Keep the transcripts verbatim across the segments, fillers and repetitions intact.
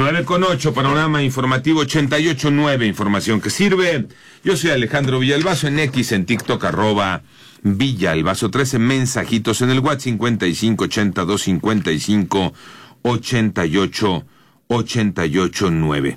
nueve con ocho, panorama informativo ochenta y ocho nueve, información que sirve. Yo soy Alejandro Villalbazo, en X, en TikTok, arroba Villalbazo trece, mensajitos en el WhatsApp cincuenta y cinco ochenta y dos cincuenta y cinco ochenta y ocho ochenta y ocho nueve.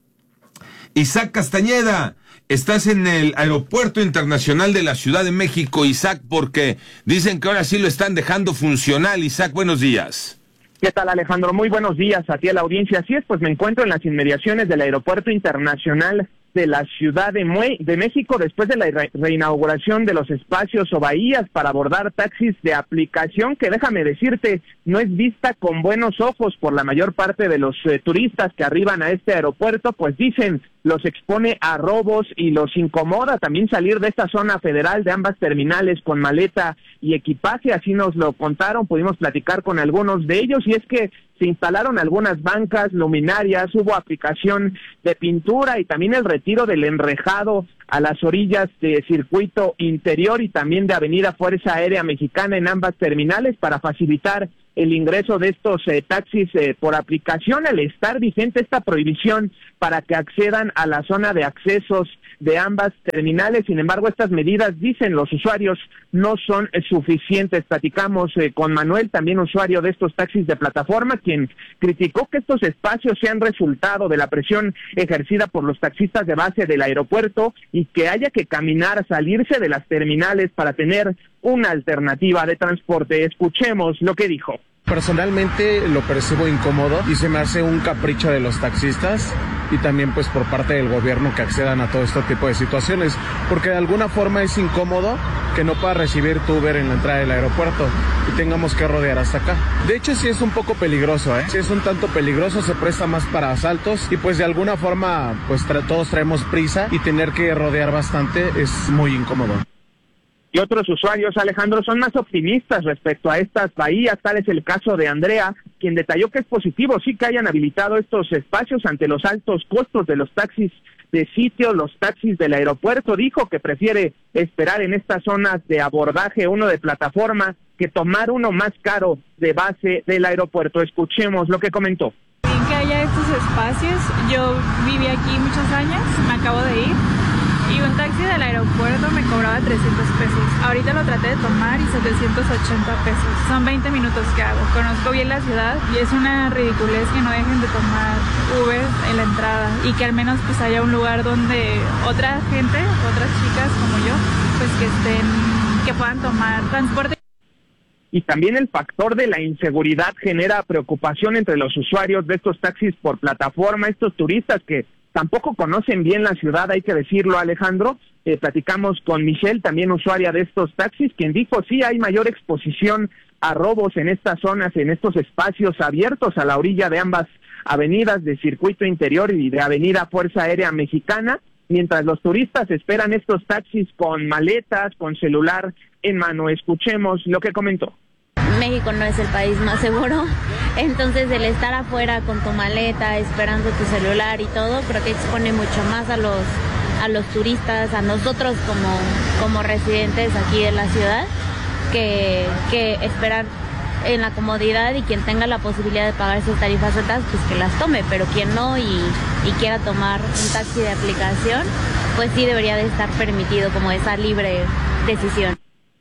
Isaac Castañeda, estás en el Aeropuerto Internacional de la Ciudad de México, Isaac, porque dicen que ahora sí lo están dejando funcional. Isaac, buenos días. ¿Qué tal, Alejandro? Muy buenos días a ti, a la audiencia. Así es, pues me encuentro en las inmediaciones del Aeropuerto Internacional de la Ciudad de, Mue- de México, después de la re- reinauguración de los espacios o bahías para abordar taxis de aplicación, que déjame decirte, no es vista con buenos ojos por la mayor parte de los eh, turistas que arriban a este aeropuerto, pues dicen, los expone a robos y los incomoda también salir de esta zona federal de ambas terminales con maleta y equipaje. Así nos lo contaron, pudimos platicar con algunos de ellos, y es que se instalaron algunas bancas, luminarias, hubo aplicación de pintura y también el retiro del enrejado a las orillas de circuito interior y también de Avenida Fuerza Aérea Mexicana en ambas terminales para facilitar el ingreso de estos eh, taxis eh, por aplicación, al estar vigente esta prohibición para que accedan a la zona de accesos de ambas terminales. Sin embargo, estas medidas, dicen los usuarios, no son eh, suficientes. Platicamos eh, con Manuel, también usuario de estos taxis de plataforma, quien criticó que estos espacios sean resultado de la presión ejercida por los taxistas de base del aeropuerto y que haya que caminar, salirse de las terminales para tener una alternativa de transporte. Escuchemos lo que dijo. Personalmente lo percibo incómodo y se me hace un capricho de los taxistas y también pues por parte del gobierno que accedan a todo este tipo de situaciones, porque de alguna forma es incómodo que no pueda recibir tu Uber en la entrada del aeropuerto y tengamos que rodear hasta acá. De hecho sí es un poco peligroso, ¿eh? Sí es un tanto peligroso, se presta más para asaltos y pues de alguna forma pues tra- todos traemos prisa y tener que rodear bastante es muy incómodo. Y otros usuarios, Alejandro, son más optimistas respecto a estas bahías. Tal es el caso de Andrea, quien detalló que es positivo sí que hayan habilitado estos espacios ante los altos costos de los taxis de sitio, los taxis del aeropuerto. Dijo que prefiere esperar en estas zonas de abordaje, uno de plataforma, que tomar uno más caro de base del aeropuerto. Escuchemos lo que comentó. Bien que haya estos espacios. Yo viví aquí muchos años, me acabo de ir. Y un taxi del aeropuerto me cobraba trescientos pesos. Ahorita lo traté de tomar y setecientos ochenta pesos. Son veinte minutos que hago. Conozco bien la ciudad y es una ridiculez que no dejen de tomar Uber en la entrada y que al menos pues haya un lugar donde otra gente, otras chicas como yo, pues que estén, que puedan tomar transporte. Y también el factor de la inseguridad genera preocupación entre los usuarios de estos taxis por plataforma, estos turistas que tampoco conocen bien la ciudad, hay que decirlo, Alejandro. Eh, platicamos con Michelle, también usuaria de estos taxis, quien dijo, sí, hay mayor exposición a robos en estas zonas, en estos espacios abiertos a la orilla de ambas avenidas de circuito interior y de Avenida Fuerza Aérea Mexicana, mientras los turistas esperan estos taxis con maletas, con celular en mano. Escuchemos lo que comentó. México no es el país más seguro, entonces el estar afuera con tu maleta, esperando tu celular y todo, creo que expone mucho más a los a los turistas, a nosotros como, como residentes aquí de la ciudad, que, que esperar en la comodidad, y quien tenga la posibilidad de pagar esas tarifas altas, pues que las tome, pero quien no y, y quiera tomar un taxi de aplicación, pues sí debería de estar permitido como esa libre decisión.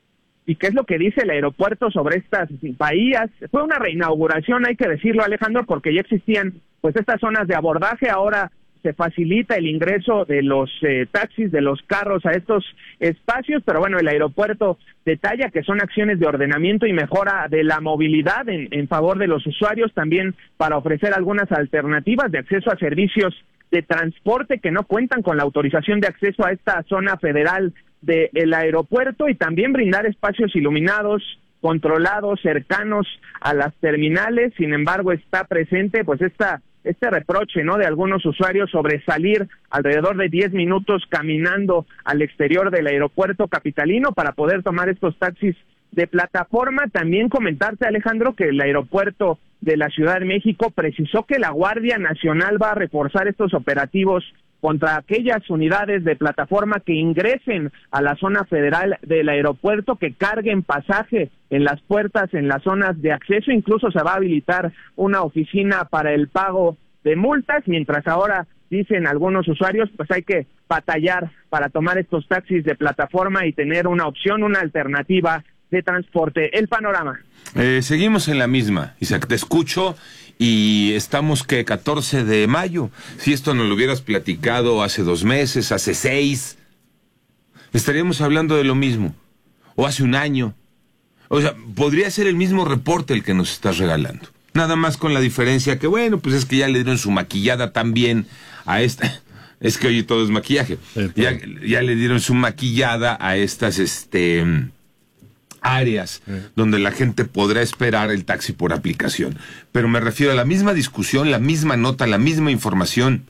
¿Y qué es lo que dice el aeropuerto sobre estas bahías? Fue una reinauguración, hay que decirlo, Alejandro, porque ya existían pues estas zonas de abordaje. Ahora se facilita el ingreso de los eh, taxis, de los carros a estos espacios, pero bueno, el aeropuerto detalla que son acciones de ordenamiento y mejora de la movilidad en, en favor de los usuarios, también para ofrecer algunas alternativas de acceso a servicios de transporte que no cuentan con la autorización de acceso a esta zona federal del aeropuerto, y también brindar espacios iluminados, controlados, cercanos a las terminales. Sin embargo, está presente pues esta este reproche, ¿no?, de algunos usuarios sobre salir alrededor de diez minutos caminando al exterior del aeropuerto capitalino para poder tomar estos taxis de plataforma. También comentarte, Alejandro, que el aeropuerto de la Ciudad de México precisó que la Guardia Nacional va a reforzar estos operativos contra aquellas unidades de plataforma que ingresen a la zona federal del aeropuerto, que carguen pasaje en las puertas, en las zonas de acceso. Incluso se va a habilitar una oficina para el pago de multas, mientras ahora dicen algunos usuarios, pues hay que batallar para tomar estos taxis de plataforma y tener una opción, una alternativa de transporte. El panorama. Eh, seguimos en la misma, Isaac, te escucho y estamos que catorce de mayo. Si esto nos lo hubieras platicado hace dos meses, hace seis, estaríamos hablando de lo mismo, o hace un año. O sea, podría ser el mismo reporte el que nos estás regalando. Nada más con la diferencia que, bueno, pues es que ya le dieron su maquillada también a esta... Es que hoy todo es maquillaje. Sí, ya, ya le dieron su maquillada a estas este áreas sí. donde la gente podrá esperar el taxi por aplicación. Pero me refiero a la misma discusión, la misma nota, la misma información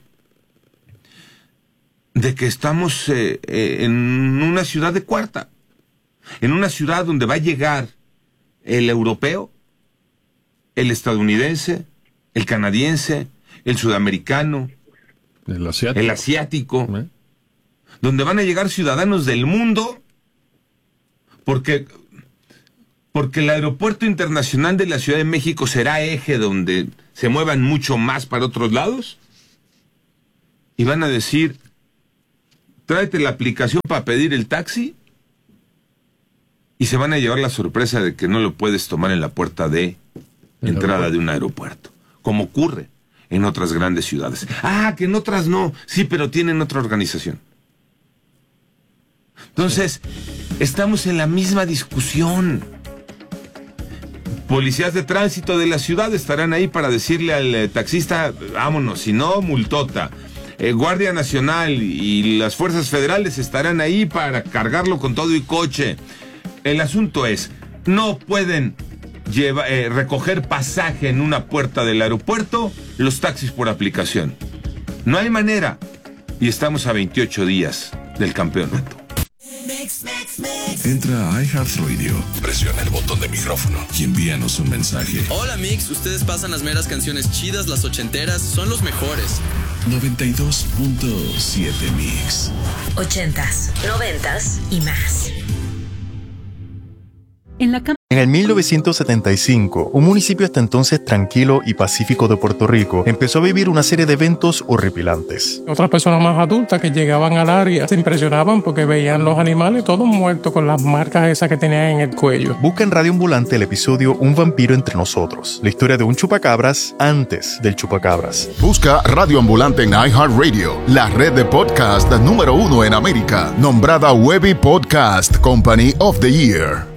de que estamos eh, eh, en una ciudad de cuarta. En una ciudad donde va a llegar el europeo, el estadounidense, el canadiense, el sudamericano, el asiático, el asiático ¿Eh? donde van a llegar ciudadanos del mundo, porque, porque el aeropuerto internacional de la Ciudad de México será eje donde se muevan mucho más para otros lados, y van a decir, tráete la aplicación para pedir el taxi, y se van a llevar la sorpresa de que no lo puedes tomar en la puerta de entrada de un aeropuerto, como ocurre en otras grandes ciudades. Ah, que en otras no, sí, pero tienen otra organización. Entonces, estamos en la misma discusión. Policías de tránsito de la ciudad estarán ahí para decirle al eh, taxista, vámonos, si no, multota. Eh, Guardia Nacional y las fuerzas federales estarán ahí para cargarlo con todo y coche. El asunto es, no pueden lleva, eh, recoger pasaje en una puerta del aeropuerto los taxis por aplicación. No hay manera. Y estamos a veintiocho días del campeonato. Entra a iHeartRadio, presiona el botón de micrófono y envíanos un mensaje. Hola Mix, ustedes pasan las meras canciones chidas, las ochenteras, son los mejores. noventa y dos punto siete Mix. Ochentas, noventas y más. En la cam- En el mil novecientos setenta y cinco, un municipio hasta entonces tranquilo y pacífico de Puerto Rico empezó a vivir una serie de eventos horripilantes. Otras personas más adultas que llegaban al área se impresionaban porque veían los animales todos muertos con las marcas esas que tenían en el cuello. Busca en Radio Ambulante el episodio Un vampiro entre nosotros, la historia de un chupacabras antes del chupacabras. Busca Radio Ambulante en iHeartRadio, la red de podcast número uno en América, nombrada Webby Podcast Company of the Year.